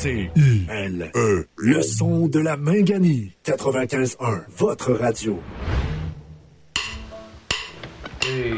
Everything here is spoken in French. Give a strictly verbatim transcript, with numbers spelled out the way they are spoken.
C I L E. Le son de la Mingani. quatre-vingt-quinze un, votre radio. Hey.